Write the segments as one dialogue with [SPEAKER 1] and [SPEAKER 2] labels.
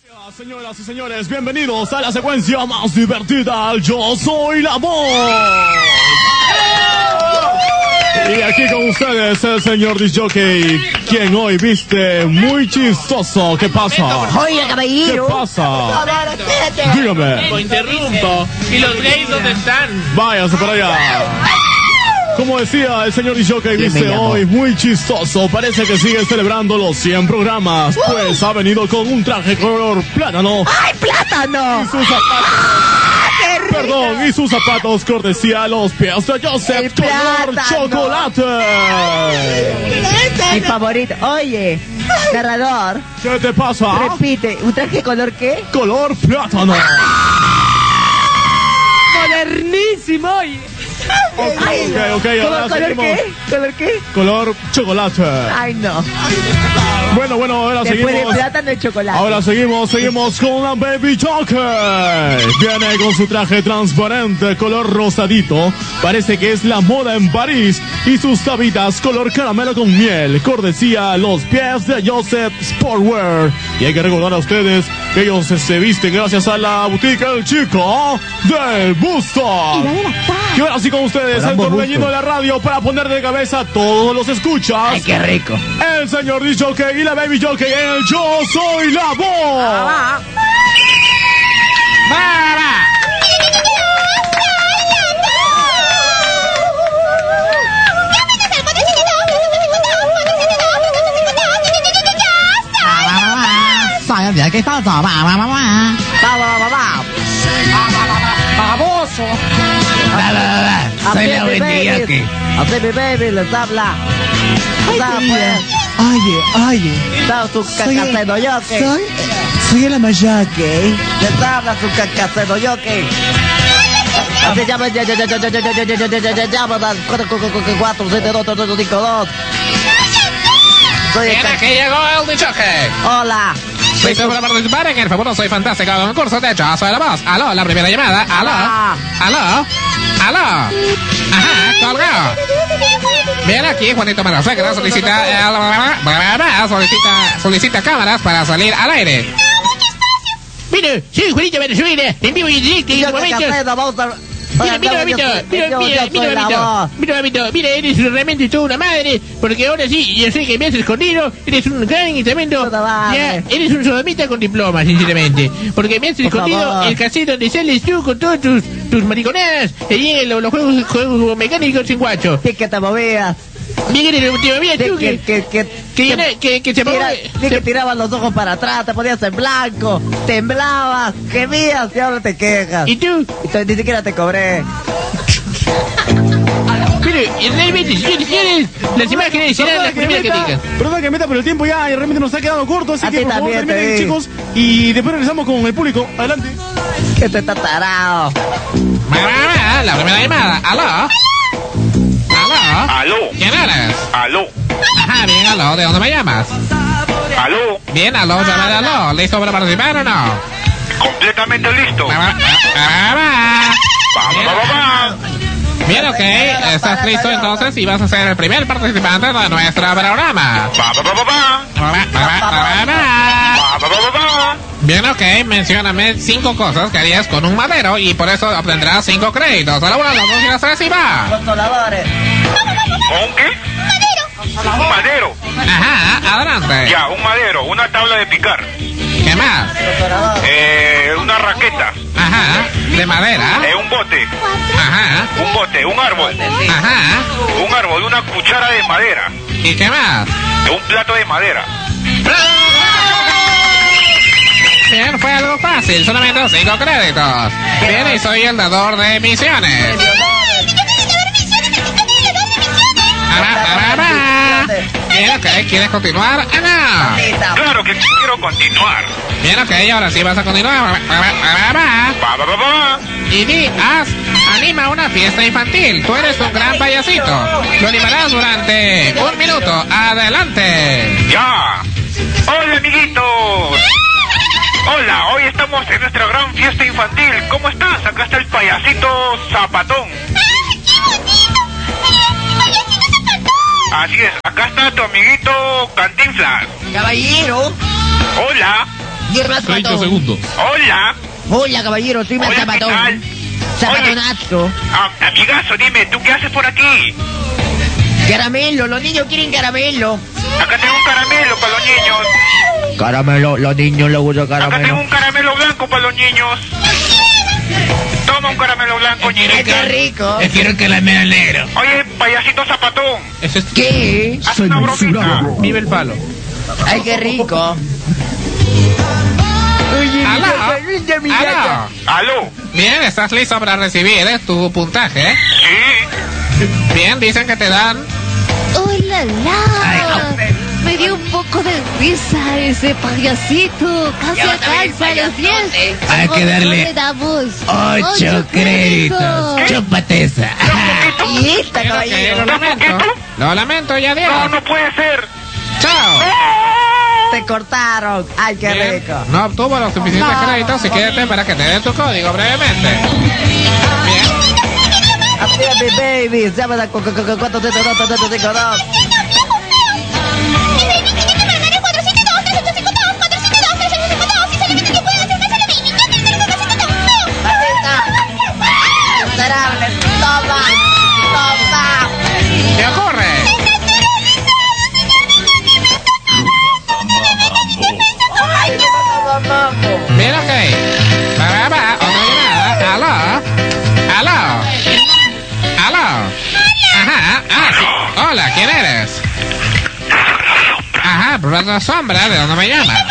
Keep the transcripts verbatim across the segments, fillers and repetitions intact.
[SPEAKER 1] Señoras y señores, bienvenidos a la secuencia más divertida. Yo soy la voz. Y aquí con ustedes el señor disjockey, quien hoy viste muy chistoso. ¿Qué pasa?
[SPEAKER 2] Oiga, caballero.
[SPEAKER 1] ¿Qué pasa? Dígame.
[SPEAKER 3] Lo interrumpo. ¿Y los gays dónde están?
[SPEAKER 1] Váyase para allá. Como decía el señor disjockey, viste hoy muy chistoso. Parece que sigue celebrando los cien programas, uh. pues ha venido con un traje color plátano.
[SPEAKER 2] ¡Ay, plátano!
[SPEAKER 1] Y sus zapatos. ¡Ah, Perdón, y sus zapatos cortesía a los pies de Joseph
[SPEAKER 2] el
[SPEAKER 1] color
[SPEAKER 2] plátano.
[SPEAKER 1] chocolate.
[SPEAKER 2] Mi favorito. Oye, narrador.
[SPEAKER 1] ¿Qué te pasa?
[SPEAKER 2] Repite, ¿un traje color qué?
[SPEAKER 1] Color plátano.
[SPEAKER 2] Modernísimo, oye.
[SPEAKER 1] Ok, ok, ok.
[SPEAKER 2] ¿Color, color qué? ¿Color qué?
[SPEAKER 1] Color chocolate.
[SPEAKER 2] Ay, no.
[SPEAKER 1] Bueno, bueno, ahora
[SPEAKER 2] Después
[SPEAKER 1] seguimos.
[SPEAKER 2] de plátano y chocolate.
[SPEAKER 1] Ahora seguimos, seguimos con la Baby Joker. Viene con su traje transparente, color rosadito. Parece que es la moda en París. Y sus tabitas color caramelo con miel. Cortesía los pies de Joseph Sportwear. Y hay que recordar a ustedes que ellos se visten gracias a la boutique El Chico del Busto. Y ahora sí con ustedes, el torbellino de la radio para poner de cabeza a todos los escuchas.
[SPEAKER 2] Ay, qué rico.
[SPEAKER 1] El señor disjockey y la Baby Jockey en el Yo Soy la Voz.
[SPEAKER 2] Ah,
[SPEAKER 4] ¿Qué pasa? Va, va, va, va.
[SPEAKER 2] Va, va, va, va.
[SPEAKER 4] Baboso. Va, va, va. Soy la Baby Jockey.
[SPEAKER 2] A Baby Baby les habla. Les habla, pues.
[SPEAKER 4] Oye, oye.
[SPEAKER 2] Da su cacaceno yoke.
[SPEAKER 4] Soy, soy el Amayoke.
[SPEAKER 2] Les habla su cacaceno yoke. Así llama, ya, ya, ya, ya, ya, ya, ya, ya, ya, ya, ya, llama al cuatro siete dos dos cinco dos. Soy el
[SPEAKER 3] Mira que llegó el disjockey.
[SPEAKER 2] Hola.
[SPEAKER 3] Listo para participar en el famoso y fantástico concurso de Yo Soy la Voz. Aló, la primera llamada. Aló. Aló. Aló. Ajá, colgado. Bien, aquí Juanito Marasegra solicita, eh, solicita, solicita cámaras para salir al aire. Mire, soy Juanito Marasegra, en vivo y en directo en este momento. Mira, mira, mira, mira, mira, mira, mira, mira, mira, mira, eres realmente toda una madre, porque ahora sí, yo sé que me has escondido, eres un gran y tremendo, ya, eres un sodomita con diploma, sinceramente, porque me has escondido el cassette donde sales tú con todos tus, tus mariconadas, y en los, los juegos, juegos mecánicos sin guacho.
[SPEAKER 2] Sí, que te movías.
[SPEAKER 3] Miguel, te movías tú, que,
[SPEAKER 2] que, que,
[SPEAKER 3] que, que, que se
[SPEAKER 2] tira, que, que tirabas los ojos para atrás, te ponías en blanco, temblabas, gemías y ahora te quejas.
[SPEAKER 3] ¿Y tú?
[SPEAKER 2] Y tú ni siquiera te cobré.
[SPEAKER 3] Pero, realmente, señores, señores, las imágenes serán las primeras que digan.
[SPEAKER 1] Perdón que meta, pero el tiempo ya realmente nos ha quedado corto, así
[SPEAKER 2] A
[SPEAKER 1] que
[SPEAKER 2] ti
[SPEAKER 1] por favor
[SPEAKER 2] también,
[SPEAKER 1] terminen,
[SPEAKER 2] te
[SPEAKER 1] chicos, y después regresamos con el público. Adelante.
[SPEAKER 2] Este está tarado.
[SPEAKER 3] La primera llamada. ¿Aló? ¿Aló?
[SPEAKER 5] Aló.
[SPEAKER 3] ¿Quién eres?
[SPEAKER 5] Aló.
[SPEAKER 3] Ajá, bien, aló. ¿De dónde me llamas?
[SPEAKER 5] Aló.
[SPEAKER 3] Bien, aló, llama de aló. ¿Listo para participar o no?
[SPEAKER 5] Completamente listo.
[SPEAKER 3] Va, va, va, va.
[SPEAKER 5] Va, va, va, va.
[SPEAKER 3] Bien, ok. ¿Estás listo entonces? Y vas a ser el primer participante de nuestro programa.
[SPEAKER 5] Va, va, va, va, va.
[SPEAKER 3] Va, va, va, va, va, va.
[SPEAKER 5] Va, va, va, va, va.
[SPEAKER 3] Bien, ok. Mencióname cinco cosas que harías con un madero y por eso obtendrás cinco créditos. A la una, a las dos y a las tres y va.
[SPEAKER 2] Consoladores.
[SPEAKER 5] ¿Con qué? Un madero.
[SPEAKER 3] Ajá, adelante.
[SPEAKER 5] Ya, un madero, una tabla de picar.
[SPEAKER 3] ¿Qué más?
[SPEAKER 2] Consoladores.
[SPEAKER 5] Eh, una raqueta.
[SPEAKER 3] Ajá, de madera.
[SPEAKER 5] Eh, un bote.
[SPEAKER 3] Ajá,
[SPEAKER 5] Un bote, un árbol.
[SPEAKER 3] ajá.
[SPEAKER 5] Un árbol, una cuchara de madera.
[SPEAKER 3] ¿Y qué más?
[SPEAKER 5] Un plato de madera.
[SPEAKER 3] Bien, fue algo fácil, solamente cinco créditos. Bien, y soy el dador de misiones. Ará, ará, ará. Bien, ok, ¿quieres continuar? Ah, no.
[SPEAKER 5] Claro que quiero continuar.
[SPEAKER 3] Bien, ok, ahora sí vas a continuar. Ará, ará, ará.
[SPEAKER 5] Va, va, va, va, va.
[SPEAKER 3] Y di, haz, anima una fiesta infantil. Tú eres un gran payasito. Lo animarás durante un minuto. Adelante.
[SPEAKER 5] Ya. Hola, amiguitos. Hola, hoy estamos en nuestra gran fiesta infantil. ¿Cómo estás? Acá está el payasito Zapatón. Así es, acá está tu amiguito Cantinflas.
[SPEAKER 2] Caballero.
[SPEAKER 5] Hola.
[SPEAKER 2] Guerra
[SPEAKER 1] treinta
[SPEAKER 2] Zapatón.
[SPEAKER 1] segundos.
[SPEAKER 5] Hola.
[SPEAKER 2] Hola, caballero, soy
[SPEAKER 5] Hola, ¿qué
[SPEAKER 2] Zapatón.
[SPEAKER 5] tal?
[SPEAKER 2] Zapatonazo.
[SPEAKER 5] Ah, amigazo, dime, ¿tú qué haces por aquí?
[SPEAKER 2] Caramelo, los niños quieren caramelo.
[SPEAKER 5] Acá tengo un caramelo para los niños.
[SPEAKER 2] Caramelo, los niños les gusta
[SPEAKER 5] Acá tengo
[SPEAKER 2] caramelo.
[SPEAKER 5] un caramelo blanco para los niños. Toma un caramelo blanco,
[SPEAKER 2] Ay,
[SPEAKER 5] niño.
[SPEAKER 2] qué rico.
[SPEAKER 4] Yo quiero un caramelo negro.
[SPEAKER 5] Oye, payasito zapatón.
[SPEAKER 3] Ese es...
[SPEAKER 2] ¿Qué?
[SPEAKER 5] Haz una bromita.
[SPEAKER 3] Vive el palo.
[SPEAKER 2] Ay, qué rico. Oye,
[SPEAKER 3] ¡Aló!
[SPEAKER 2] mi gata, mi gata.
[SPEAKER 3] ¡Aló!
[SPEAKER 5] Aló.
[SPEAKER 3] Bien, ¿estás listo para recibir eh, tu puntaje?
[SPEAKER 5] Sí.
[SPEAKER 3] Bien, dicen que te dan...
[SPEAKER 6] ¡Hola, la! Me dio un poco de risa ese payasito. Casi
[SPEAKER 2] Ya también,
[SPEAKER 6] alcanza los diez.
[SPEAKER 2] payasote.
[SPEAKER 4] Hay que darle
[SPEAKER 6] le damos
[SPEAKER 4] Ocho créditos. Chúpate esa.
[SPEAKER 2] Y esta,
[SPEAKER 3] Pero que
[SPEAKER 2] caballero.
[SPEAKER 3] lo lamento. Lo lamento, ya Dios.
[SPEAKER 5] No, no puede ser.
[SPEAKER 3] ¡Chao!
[SPEAKER 2] Te cortaron. Ay, qué
[SPEAKER 3] Bien,
[SPEAKER 2] rico.
[SPEAKER 3] no obtuvo los suficientes créditos y quédate para que te den tu código brevemente. Bien.
[SPEAKER 2] Apúrate, baby. Llama a cuatro cero dos, tres dos cinco dos. Miserable. Toma. Toma.
[SPEAKER 3] ¿Qué ocurre?
[SPEAKER 2] Ay, qué mamá.
[SPEAKER 3] Bien, ok. Va, va, va. Otra llamada. ¿Aló? ¿Aló? ¿Aló? Ajá. Ah, sí. Hola, ¿quién eres? Ajá, Profesor Sombra, ¿de dónde me llamas?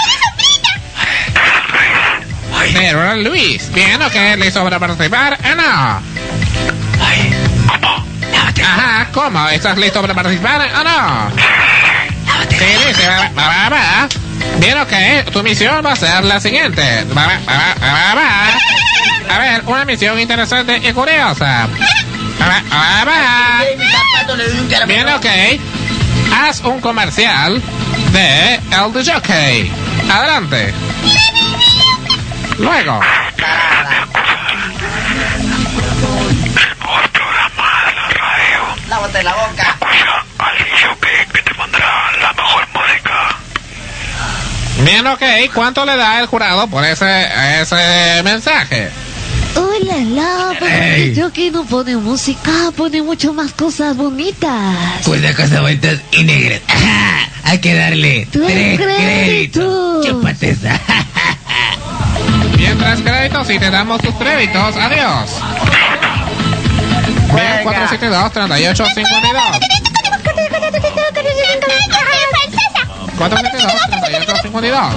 [SPEAKER 3] Pero Luis. Bien, ok. ¿Listo para participar? ¿O no? Ajá, ¿cómo? ¿Estás listo para participar o no? Sí, dice, va, va, va, va. Bien, ok, tu misión va a ser la siguiente. Va, va, va, va, va. A ver, una misión interesante y curiosa. Va, va, va, va. Bien, ok. Haz un comercial de El D Jockey. Adelante. Luego.
[SPEAKER 2] Lávate la boca.
[SPEAKER 5] Al jockey que te pondrá la mejor música.
[SPEAKER 3] Bien, ok. ¿Cuánto le da el jurado por ese, ese mensaje?
[SPEAKER 6] ¡Hola, la!
[SPEAKER 4] Ey.
[SPEAKER 6] Yo que no pone música, pone mucho más cosas bonitas.
[SPEAKER 4] Pues de cosas bonitas y negras. Ajá. Hay que darle
[SPEAKER 6] Tres
[SPEAKER 4] tres
[SPEAKER 6] créditos.
[SPEAKER 4] créditos. Chúpate esa.
[SPEAKER 3] Bien, tres créditos y te damos tus créditos. Adiós. Bien, cuatro siete dos, treinta y ocho, cincuenta y dos. cuatro siete dos, treinta y ocho, cincuenta y dos.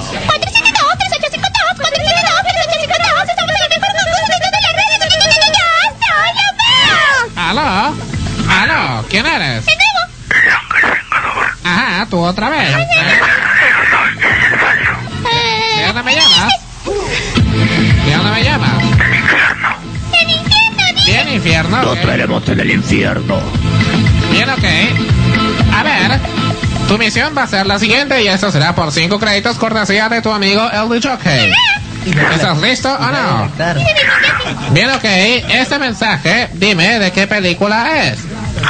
[SPEAKER 3] ¿Aló? ¿Aló? ¿Quién eres? Ajá, tú otra vez. ¿De dónde me llamas? ¿De dónde me llamas? Bien, infierno.
[SPEAKER 4] Nos
[SPEAKER 3] ok.
[SPEAKER 4] veremos en el infierno.
[SPEAKER 3] Bien, ok. A ver, tu misión va a ser la siguiente y eso será por cinco créditos cortesía de tu amigo El D Jockey. ¿Estás listo o no? Bien, ok. Este mensaje, dime de qué película es.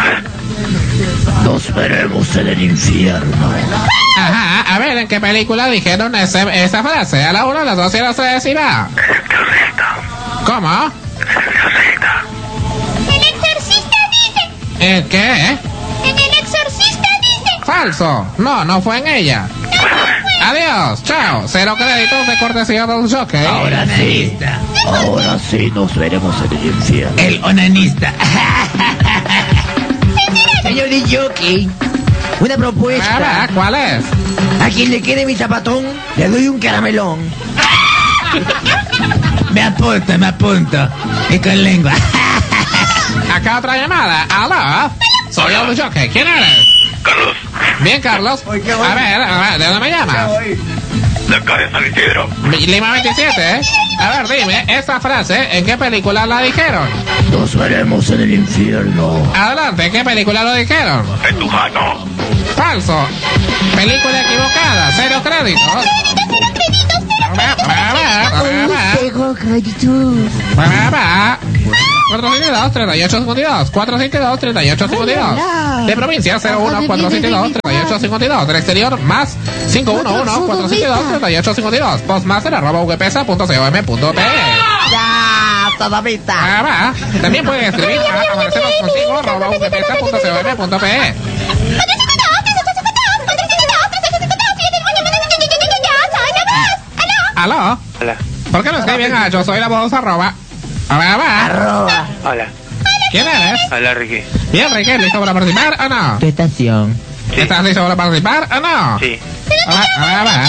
[SPEAKER 4] Nos veremos en el infierno.
[SPEAKER 3] Ajá, a ver, ¿en qué película dijeron ese, esa frase? A la una, a las dos y a las tres y va. ¿Cómo?
[SPEAKER 6] El exorcista dice.
[SPEAKER 3] ¿El qué?
[SPEAKER 6] En el exorcista dice.
[SPEAKER 3] Falso. No, no fue en ella. Adiós, chao. Cero créditos de cortesía del jockey.
[SPEAKER 4] Ahora sí.
[SPEAKER 1] Ahora sí nos veremos en el infierno.
[SPEAKER 4] El onanista.
[SPEAKER 2] Señor D Jockey, una
[SPEAKER 3] Ah,
[SPEAKER 2] propuesta.
[SPEAKER 3] ¿cuál es?
[SPEAKER 2] A quien le quede mi zapatón, le doy un caramelón.
[SPEAKER 4] Me apunto, me apunto. Y con lengua.
[SPEAKER 3] Acá otra llamada. ¿Aló? Soy el jockey. ¿Quién eres?
[SPEAKER 5] Carlos,
[SPEAKER 3] Bien, Carlos.
[SPEAKER 2] Oye, qué
[SPEAKER 3] A
[SPEAKER 2] bueno.
[SPEAKER 3] ver, a ver, ¿de dónde me llamas?
[SPEAKER 5] de acá de San Isidro.
[SPEAKER 3] Lima veintisiete. A ver, dime, esta frase, ¿en qué película la dijeron?
[SPEAKER 1] Nos veremos en el infierno.
[SPEAKER 3] Adelante, ¿en qué película lo dijeron?
[SPEAKER 5] En tu jano.
[SPEAKER 3] Falso. Película equivocada. Cero créditos. Va, va, va, va, va.
[SPEAKER 6] Tengo créditos.
[SPEAKER 3] Va, va. cuatro siete dos, tres ocho cinco dos. cuatro siete dos, tres ocho cinco dos. De provincia, cero uno, cuatro siete dos, tres ocho cinco dos. Del exterior, más cinco uno uno, cuatro siete dos, tres ocho cinco dos. Postmaster, arroba vpesa punto com punto pe.
[SPEAKER 2] Ya, sodomita.
[SPEAKER 3] Ah, va. También pueden escribir a amanecernos contigo, arroba vpesa punto com punto pe. ¿Aló?
[SPEAKER 5] Hola.
[SPEAKER 3] ¿Por qué no escriben a yo soy la voz arroba? Arroba, va.
[SPEAKER 2] Arroba.
[SPEAKER 5] Hola.
[SPEAKER 3] ¿Quién eres?
[SPEAKER 5] Hola, Ricky.
[SPEAKER 3] Bien, Ricky, ¿listo para participar o no?
[SPEAKER 2] Tu estación.
[SPEAKER 5] Sí.
[SPEAKER 3] ¿Estás listo para participar o no?
[SPEAKER 5] Sí.
[SPEAKER 3] Hola, hola, va.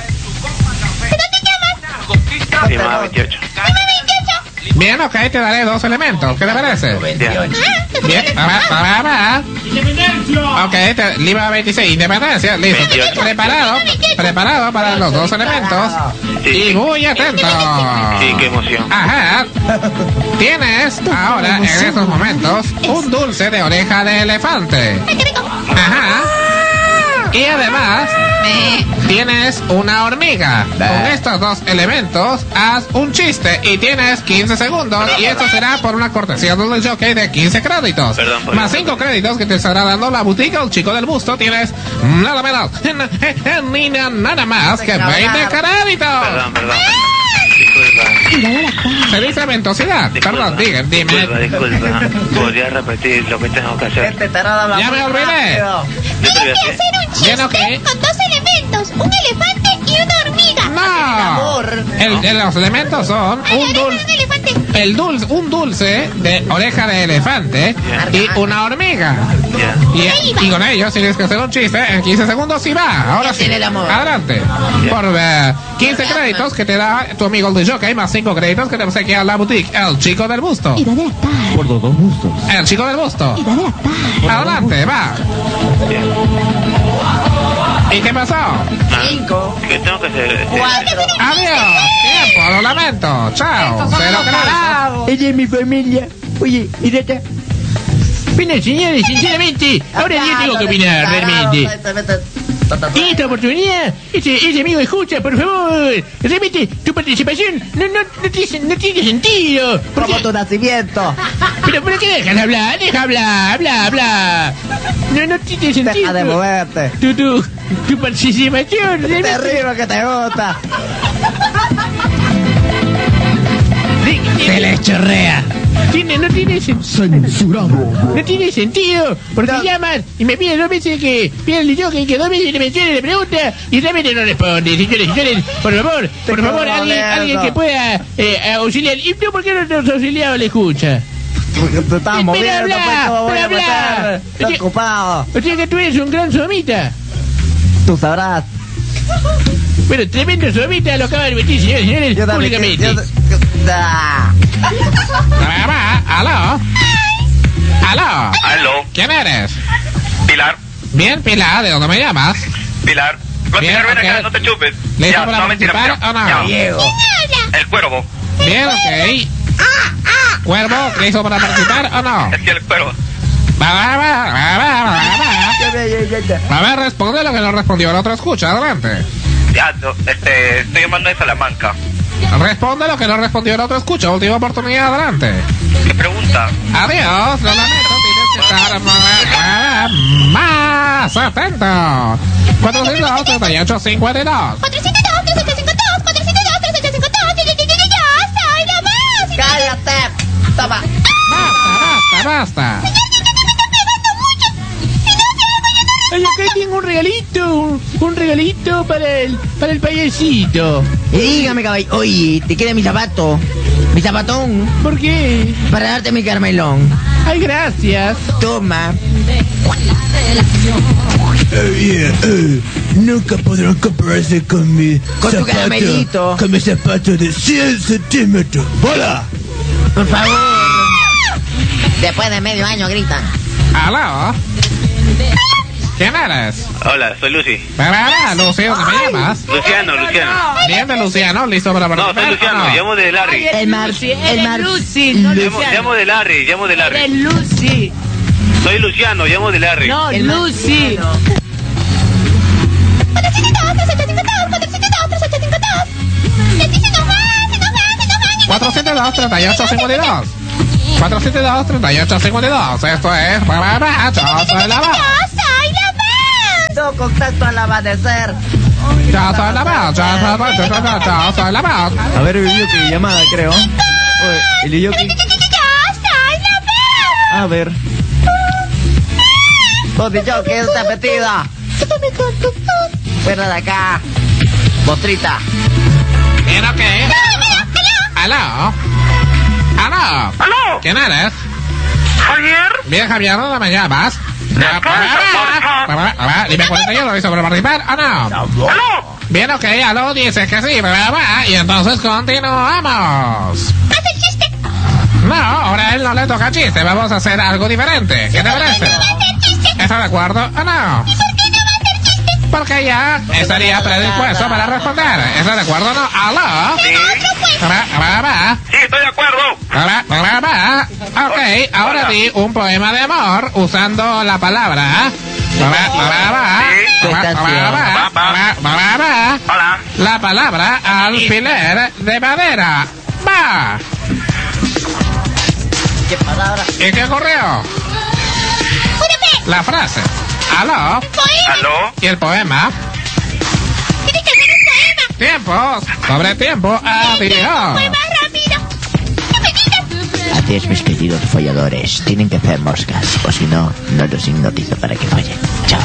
[SPEAKER 5] Sí, más veintiocho.
[SPEAKER 3] Bien, ok, te daré dos elementos. ¿Qué te parece?
[SPEAKER 5] Bien.
[SPEAKER 3] Bien, va, va, va. Ok, te, Lima veintiséis, independencia, listo.
[SPEAKER 5] veintiocho.
[SPEAKER 3] Preparado, preparado para los dos elementos.
[SPEAKER 5] Sí.
[SPEAKER 3] Y muy atento.
[SPEAKER 5] Sí, qué emoción.
[SPEAKER 3] Ajá. Tienes ahora, en estos momentos, un dulce de oreja de elefante. Ajá. Y además, tienes una hormiga. Con estos dos elementos, haz un chiste y tienes quince segundos. Y esto será por una cortesía del jockey de quince créditos.
[SPEAKER 5] Perdón, por
[SPEAKER 3] Más
[SPEAKER 5] eso.
[SPEAKER 3] cinco créditos que te estará dando la boutique El Chico del Busto. Tienes nada menos, ni nada más que veinte créditos.
[SPEAKER 5] Perdón, perdón. Disculpa.
[SPEAKER 3] Se dice ventosidad. Perdón, diga, dime.
[SPEAKER 5] Disculpa, disculpa. ¿Podrías repetir lo que tengo que hacer?
[SPEAKER 2] Este tarado habla
[SPEAKER 3] Ya
[SPEAKER 2] muy
[SPEAKER 3] me olvidé.
[SPEAKER 2] rápido.
[SPEAKER 5] Yo te voy a hacer.
[SPEAKER 3] Bien, ok.
[SPEAKER 6] Con dos elementos, un elefante y una hormiga.
[SPEAKER 3] No. El, el- los elementos son un dulce.
[SPEAKER 6] Un elefante.
[SPEAKER 3] El dulce, un dulce de oreja de elefante y una hormiga.
[SPEAKER 5] Ya.
[SPEAKER 3] Y, y con ellos tienes que hacer un chiste en quince segundos y va. Ahora sí.
[SPEAKER 2] tiene el amor.
[SPEAKER 3] Adelante. Por eh, quince créditos que te da tu amigo el de Jockey, más cinco créditos que te obsequia la boutique El Chico del Busto.
[SPEAKER 6] Y dale la tal.
[SPEAKER 1] Por dos gustos.
[SPEAKER 3] El Chico del Busto.
[SPEAKER 6] Y dale la tal.
[SPEAKER 3] Adelante, va. ¿Y qué pasó?
[SPEAKER 5] Ah,
[SPEAKER 2] Cinco.
[SPEAKER 5] ¿qué tengo que hacer? Este,
[SPEAKER 2] Cuatro.
[SPEAKER 3] Adiós. Tiempo, lo lamento. Chao. Cero créditos.
[SPEAKER 7] Ella es mi familia. Oye, ¿y Rata? Bueno, señores, sinceramente, ahora yo tengo que opinar, realmente. En esta oportunidad, ese, ese amigo escucha, por favor. Realmente, tu participación no, no, no, tiene, no tiene sentido. Porque,
[SPEAKER 2] Como tu nacimiento.
[SPEAKER 7] pero, ¿por qué dejas hablar? Deja hablar, habla, habla. No, no tiene sentido.
[SPEAKER 2] Deja de moverte.
[SPEAKER 7] Tu, tu, tu participación,
[SPEAKER 2] Te
[SPEAKER 7] realmente.
[SPEAKER 2] río que te gusta.
[SPEAKER 7] Se les chorrea. Tiene, no tiene sentido.
[SPEAKER 1] Censurado.
[SPEAKER 7] No tiene sentido, porque llaman y me piden dos veces que piden el yo que, que dos veces le mencione la pregunta y realmente no responde, señores, señores, por favor, por
[SPEAKER 2] Te
[SPEAKER 7] favor,
[SPEAKER 2] quedo
[SPEAKER 7] alguien,
[SPEAKER 2] molesto.
[SPEAKER 7] alguien que pueda eh, auxiliar. ¿Y tú por qué no nos auxiliado le escucha?
[SPEAKER 2] Porque te estás
[SPEAKER 7] Espera
[SPEAKER 2] moviendo,
[SPEAKER 7] hablar,
[SPEAKER 2] pues, ¿cómo voy a
[SPEAKER 7] espera hablar.
[SPEAKER 2] meter? Estoy
[SPEAKER 7] Oye.
[SPEAKER 2] ocupado.
[SPEAKER 7] O sea que tú eres un gran somita.
[SPEAKER 2] Tú sabrás.
[SPEAKER 7] Bueno, tremendo somita lo acaba de admitir, señores, señores,
[SPEAKER 2] Yo también.
[SPEAKER 7] públicamente.
[SPEAKER 2] Yo, yo- ah.
[SPEAKER 3] Va, va. ¿Aló? ¿Aló?
[SPEAKER 5] Aló,
[SPEAKER 3] ¿Quién eres?
[SPEAKER 5] Pilar.
[SPEAKER 3] Bien, Pilar, ¿de dónde me llamas?
[SPEAKER 5] Pilar. No,
[SPEAKER 3] Bien,
[SPEAKER 5] Pilar, ven
[SPEAKER 3] ok.
[SPEAKER 5] acá, no te chupes.
[SPEAKER 3] ¿Listo
[SPEAKER 5] Ya,
[SPEAKER 3] para
[SPEAKER 5] no, mentira,
[SPEAKER 3] participar
[SPEAKER 5] mentira.
[SPEAKER 3] o no?
[SPEAKER 5] Ya.
[SPEAKER 2] Diego.
[SPEAKER 5] El cuervo.
[SPEAKER 3] Bien, ok. Cuervo, ¿listo para participar o no?
[SPEAKER 5] Es que el cuervo.
[SPEAKER 3] Va, va, va, va, va, va,
[SPEAKER 2] Ya, ya, ya, ya, ya.
[SPEAKER 3] va. A ver, responde lo que no respondió el otro escucha, adelante.
[SPEAKER 5] Ya, no, este, estoy llamando de Salamanca.
[SPEAKER 3] Responde lo que no respondió el otro escucha, última oportunidad, adelante.
[SPEAKER 5] ¿Qué pregunta?
[SPEAKER 3] Adiós, lo lamento, tienes que estar más, más atento. cuatrocientos treinta y ocho cincuenta y dos.
[SPEAKER 6] cuatro siete dos, tres ocho cinco dos, cuatro siete dos, tres ocho cinco dos, ya, ya, ya, ya, ya, ya, soy la más.
[SPEAKER 2] Cállate. Toma.
[SPEAKER 3] Basta, basta, basta.
[SPEAKER 7] Ay, acá tengo un regalito, un, un regalito para el, para el payasito.
[SPEAKER 2] Y dígame, caballero. Oye, te queda mi zapato. Mi zapatón.
[SPEAKER 7] ¿Por qué?
[SPEAKER 2] Para darte mi carmelón.
[SPEAKER 7] Ay, gracias.
[SPEAKER 2] Toma.
[SPEAKER 7] Eh, eh, nunca podrán compararse con mi
[SPEAKER 2] Con tu caramelito.
[SPEAKER 7] Con mi zapato de cien centímetros. ¡Bola!
[SPEAKER 2] Por favor. Después de medio año gritan.
[SPEAKER 3] ¿Aló? ¿Quién eres?
[SPEAKER 5] Hola, soy Lucy.
[SPEAKER 3] Hola, Lucy, ¿dónde me llamas?
[SPEAKER 5] Luciano, Luciano.
[SPEAKER 3] Bien de Luciano, ¿listo para
[SPEAKER 5] No,
[SPEAKER 3] participar?
[SPEAKER 5] soy Luciano,
[SPEAKER 3] o no?
[SPEAKER 5] llamo de Larry.
[SPEAKER 2] El mar. El mar.
[SPEAKER 8] Lucy, no
[SPEAKER 5] Llamo,
[SPEAKER 8] Luciano.
[SPEAKER 5] llamo de Larry, llamo de Larry.
[SPEAKER 8] Es Lucy.
[SPEAKER 5] Soy Luciano, llamo de Larry.
[SPEAKER 8] No,
[SPEAKER 2] El mar-
[SPEAKER 8] Lucy.
[SPEAKER 6] cuatro siete dos, tres ocho cinco dos, cuatro siete dos, tres ocho cinco dos. Ya, sí, se nos va, se nos va, se nos va.
[SPEAKER 3] cuatrocientos dos, treinta y ocho cincuenta y dos. cuatro siete dos, tres ocho cinco dos. Esto es... Yo soy la voz.
[SPEAKER 2] No contacto al amanecer.
[SPEAKER 3] Yo soy la voz. Yo soy la voz. Yo soy la voz. Yo soy la voz.
[SPEAKER 8] A ver, el Yoki, llamada, creo. Oye, el Yoki. A ver.
[SPEAKER 2] ¿Dónde yo que está metida? Fuera de acá. Mostrita.
[SPEAKER 3] ¿Bien o qué? ¿Aló? ¿Aló?
[SPEAKER 5] ¿Aló?
[SPEAKER 3] ¿Quién eres?
[SPEAKER 5] ¿Javier?
[SPEAKER 3] Bien, Javier, ¿dónde me llamas? Dime cuarenta y uno, ¿dice para participar o no?
[SPEAKER 5] ¿Aló?
[SPEAKER 3] Bien, ok, aló, dice que sí, y entonces continuamos. No, ahora a él no le toca chiste, vamos a hacer algo diferente. ¿Qué te parece? ¿Estás de acuerdo o no? Porque ya estaría predispuesto para responder. ¿Estás de acuerdo o no? ¿Aló?
[SPEAKER 5] Sí. Sí, estoy de acuerdo.
[SPEAKER 3] Ok, ahora di un poema de amor usando la palabra.
[SPEAKER 5] Hola.
[SPEAKER 3] La palabra alfiler de madera. Va.
[SPEAKER 2] ¿Qué palabra?
[SPEAKER 3] ¿Y qué ocurrió? La frase. ¿Aló?
[SPEAKER 5] ¿Aló?
[SPEAKER 3] ¿Y el poema? Tiempo. Sobre tiempo. Adiós.
[SPEAKER 2] Adiós, mis queridos folladores. Tienen que hacer moscas, o si no, no los hipnotizo para que follen. Chao.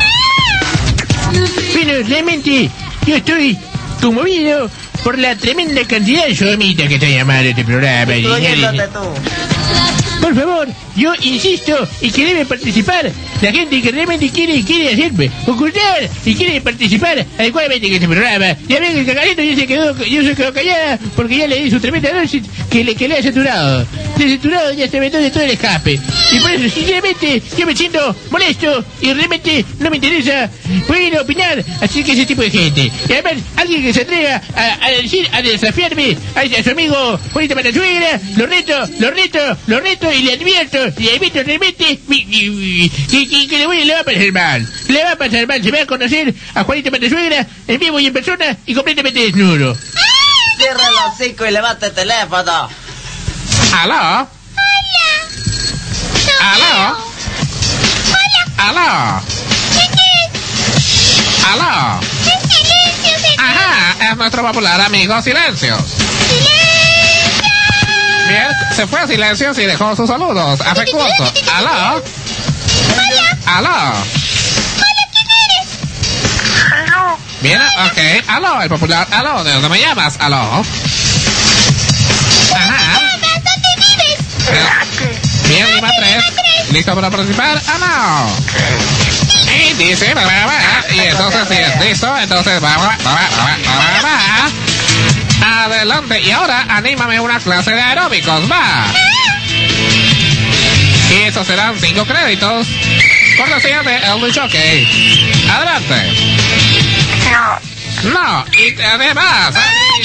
[SPEAKER 7] Bueno, realmente, yo estoy conmovido por la tremenda cantidad de somitas que están llamando a este programa.
[SPEAKER 2] Incluyéndote tú.
[SPEAKER 7] Por favor, yo insisto y que debe participar la gente que realmente quiere quiere hacerme ocultar y quiere participar adecuadamente en este programa. Ya ven que el cagarito ya se quedó, yo se quedó callada porque ya le di su tremenda dosis que le, que le ha saturado. Le ha saturado ya se metió de todo el escape. Y por eso, sinceramente, yo me siento molesto y realmente no me interesa poder opinar así que ese tipo de gente. Y además, alguien que se atreva a, a decir, a desafiarme a, a su amigo Juanita Manasuegra, lo reto, lo reto, lo reto y le advierto, le advierto realmente que, que, que le, voy, le va a pasar mal. Le va a pasar mal, se va a conocer a Juanita Manasuegra en vivo y en persona y completamente desnudo.
[SPEAKER 2] Cierra el hocico y levanta el teléfono.
[SPEAKER 3] ¿Aló? ¿Aló? ¿Aló? ¿Aló? Ajá, es nuestro popular amigo Silencios. Bien, se fue a Silencios y dejó sus saludos afectuosos. ¿Aló? ¿Aló?
[SPEAKER 5] ¿Aló?
[SPEAKER 3] Bien, ok. ¿Aló? El popular. ¿Aló? ¿De dónde me llamas? ¿Aló? Ajá. Bien, Lima tres. ¿Listo para participar? ¿Aló? Y dice... Y entonces, si es listo, entonces... Adelante. Y ahora, anímame una clase de aeróbicos. ¡Va! Y esos serán cinco créditos. Cortesía de El Jockey. Adelante.
[SPEAKER 5] No.
[SPEAKER 3] No. Y además...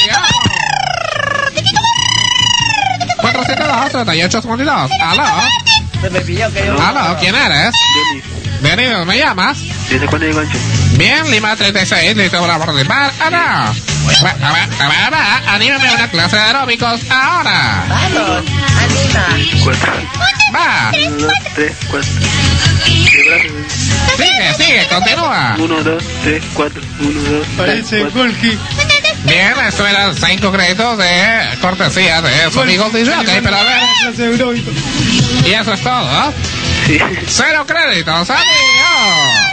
[SPEAKER 3] cuatro siete dos, tres ocho cinco dos. ¿Aló?
[SPEAKER 2] Se me pilló que yo...
[SPEAKER 3] ¿Aló? ¿Quién eres? Venido, ¿me llamas?
[SPEAKER 5] ¿Desde cuándo llegó Ancho?
[SPEAKER 3] Bien, Lima treinta y seis, listo para participar. ¡Aló! Anímame una clase de aeróbicos ahora.
[SPEAKER 2] Vamos, anima.
[SPEAKER 5] Cuatro.
[SPEAKER 3] Va.
[SPEAKER 5] Uno, dos, tres, cuatro.
[SPEAKER 3] Sigue, sigue, continúa.
[SPEAKER 5] Uno, dos, tres, cuatro. Uno, dos,
[SPEAKER 1] Parece
[SPEAKER 5] tres, cuatro.
[SPEAKER 1] Golgi.
[SPEAKER 3] Bien, esto eran cinco créditos de cortesía de su amigo de Jockey, pero a ver.
[SPEAKER 1] Clase de aeróbico.
[SPEAKER 3] Y eso es todo, ¿no?
[SPEAKER 5] Sí.
[SPEAKER 3] Cero créditos, amigo.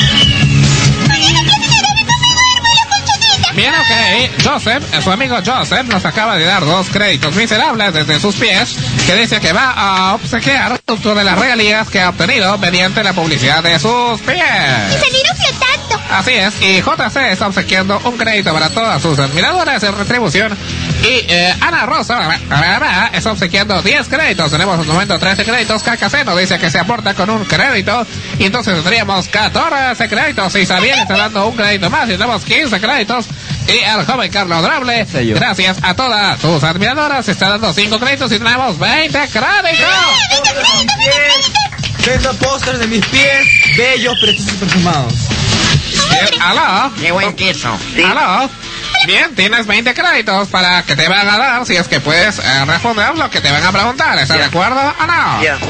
[SPEAKER 3] Bien, ok. Joseph, su amigo Joseph, nos acaba de dar dos créditos miserables desde sus pies, que dice que va a obsequiar producto de las regalías que ha obtenido mediante la publicidad de sus pies.
[SPEAKER 6] Y salieron flotando.
[SPEAKER 3] Así es, y J C está obsequiando un crédito para todas sus admiradoras en retribución. Y eh, Ana Rosa está obsequiando diez créditos. Tenemos en el momento trece créditos. Cacaceno dice que se aporta con un crédito. Y entonces tendríamos catorce créditos. Y Xavier está dando un crédito más. Y tenemos quince créditos. Y el joven Carlos Drable, gracias a todas sus admiradoras, está dando cinco créditos. Y tenemos veinte créditos.
[SPEAKER 8] Vendo pósters de mis pies, bellos, preciosos y perfumados.
[SPEAKER 3] Bien, ¿aló?
[SPEAKER 2] Qué buen queso.
[SPEAKER 5] Sí.
[SPEAKER 3] ¿Aló? Bien, tienes veinte créditos para que te van a dar si es que puedes eh, responder lo que te van a preguntar. ¿Estás de acuerdo o no?
[SPEAKER 5] Ya.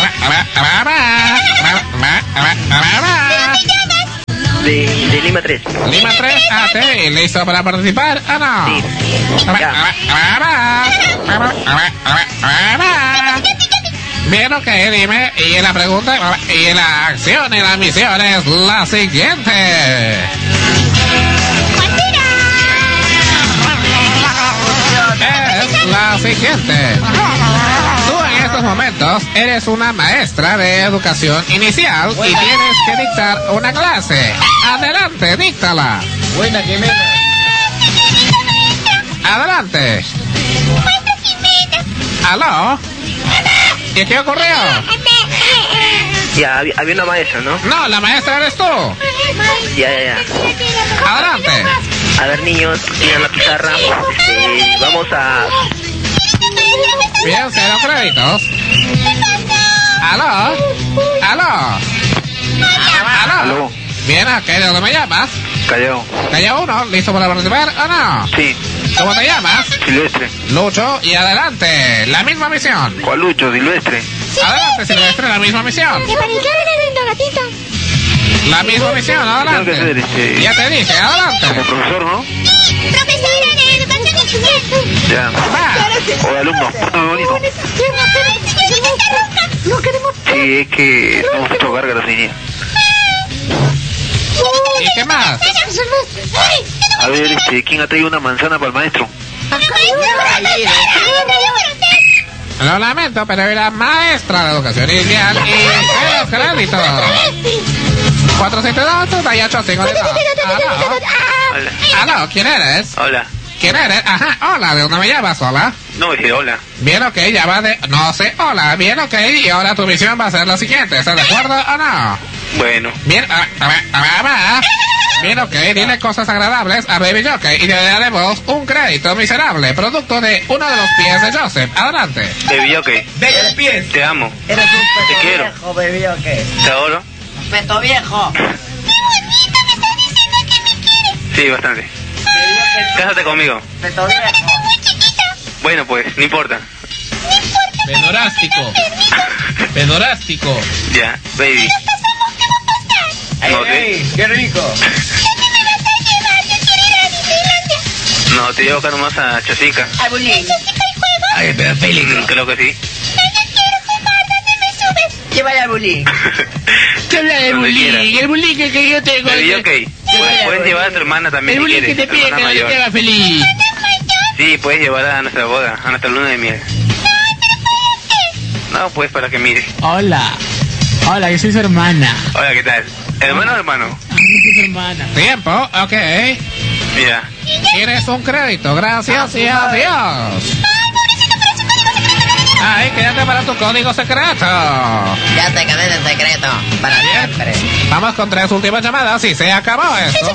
[SPEAKER 5] De, de Lima tres.
[SPEAKER 3] Lima tres, A T, ¿listo para participar o no?
[SPEAKER 5] Sí. Ya.
[SPEAKER 3] Bien, ok, dime. Y la pregunta, y la acción y la misión es la siguiente. Es la siguiente. Tú en estos momentos eres una maestra de educación inicial y tienes que dictar una clase. Adelante, díctala.
[SPEAKER 2] Buena, Jimena.
[SPEAKER 3] Adelante. ¿Aló? ¿Y qué ocurrió?
[SPEAKER 5] Ya, había, había una maestra, ¿no?
[SPEAKER 3] No, la maestra eres tú.
[SPEAKER 5] Ya, ya, ya.
[SPEAKER 3] Adelante.
[SPEAKER 5] A ver, niños, miren la pizarra. Este, vamos a...
[SPEAKER 3] Bien, cero créditos. ¿Aló? ¿Aló? ¿Aló?
[SPEAKER 5] Aló.
[SPEAKER 3] Bien, ¿a qué? ¿De dónde me llamas?
[SPEAKER 5] Callao.
[SPEAKER 3] ¿Calla uno? ¿Listo para participar o no?
[SPEAKER 5] Sí.
[SPEAKER 3] ¿Cómo te llamas?
[SPEAKER 5] Silvestre.
[SPEAKER 3] Lucho, y adelante, la misma misión.
[SPEAKER 5] ¿Cuál Lucho? Silvestre.
[SPEAKER 3] Adelante, Silvestre, la misma misión. La misma misión, adelante.
[SPEAKER 5] Tengo que hacer, este-
[SPEAKER 3] Ya te dije, adelante.
[SPEAKER 5] Como profesor, ¿no?
[SPEAKER 6] Profesora de educación inicial.
[SPEAKER 5] Ya.
[SPEAKER 3] Va.
[SPEAKER 5] O de alumno. Muy bonito.
[SPEAKER 6] No queremos.
[SPEAKER 5] Sí, es que hemos hecho gárgaras hoy día.
[SPEAKER 3] ¿Y qué más?
[SPEAKER 5] A ver, este, ¿quién ha traído una manzana para el maestro?
[SPEAKER 3] Lo lamento, pero era maestra de educación inicial y cero créditos. cuatro siete dos, treinta y ocho, cincuenta y dos.
[SPEAKER 5] Hola.
[SPEAKER 3] Aló, ¿aló? ¿Quién eres?
[SPEAKER 5] Hola.
[SPEAKER 3] ¿Quién eres? Ajá, hola, ¿de dónde me llamas? Hola.
[SPEAKER 5] No, dije hola.
[SPEAKER 3] Bien, ok, ya va de... No sé, hola, bien, ok, y ahora tu misión va a ser la siguiente, ¿estás de acuerdo o no?
[SPEAKER 5] Bueno.
[SPEAKER 3] Bien, a, a, a, a, a. Bien, ok, dile cosas agradables a Baby Jockey y le daremos un crédito miserable, producto de uno de los pies de Joseph. Adelante.
[SPEAKER 5] Baby, ok.
[SPEAKER 2] De los pies.
[SPEAKER 5] Te amo.
[SPEAKER 2] Eres un peto
[SPEAKER 5] Te quiero.
[SPEAKER 2] viejo, baby, ¿o qué?
[SPEAKER 5] ¿Te adoro?
[SPEAKER 2] Peto viejo.
[SPEAKER 5] Sí, bastante. Cásate conmigo.
[SPEAKER 2] Peto viejo.
[SPEAKER 5] Bueno, pues, no importa.
[SPEAKER 7] Pedorástico. Pedorástico.
[SPEAKER 5] Ya, baby.
[SPEAKER 2] Ay,
[SPEAKER 5] No,
[SPEAKER 2] ay, qué rico.
[SPEAKER 5] No, te llevo acá nomás a Chosica.
[SPEAKER 2] Ay, bullying.
[SPEAKER 4] Ay, pero peligro.
[SPEAKER 5] Mm, creo que sí.
[SPEAKER 2] Llévale al bullying.
[SPEAKER 7] ¿Qué habla de
[SPEAKER 5] Donde
[SPEAKER 7] bullying?
[SPEAKER 5] quiera.
[SPEAKER 7] El bullying que, que yo tengo.
[SPEAKER 5] Baby,
[SPEAKER 7] el,
[SPEAKER 5] ok. Puedes, puedes llevar a tu hermana también
[SPEAKER 7] el
[SPEAKER 5] si
[SPEAKER 7] bullying que
[SPEAKER 5] quieres.
[SPEAKER 7] te pide
[SPEAKER 5] Hermana
[SPEAKER 7] que no te
[SPEAKER 5] mayor.
[SPEAKER 7] haga feliz.
[SPEAKER 5] Sí, puedes llevar a nuestra boda, a nuestra luna de miel. No, pues para que mire.
[SPEAKER 7] Hola. Hola, yo soy su hermana.
[SPEAKER 5] Hola, ¿qué tal? ¿Hermano o hermano?
[SPEAKER 7] Ah, yo soy su hermana.
[SPEAKER 3] Tiempo, ok.
[SPEAKER 5] Mira.
[SPEAKER 3] Tienes un crédito, gracias y adiós. Ay, quédate para tu código secreto.
[SPEAKER 2] Ya te quedé en secreto. Para siempre.
[SPEAKER 3] Vamos con tres últimas llamadas y se acabó esto.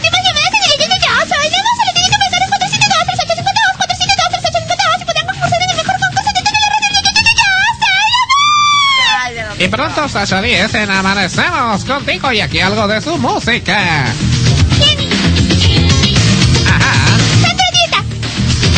[SPEAKER 3] Y pronto, Sasha diez, en Amanecemos contigo y aquí algo de su música.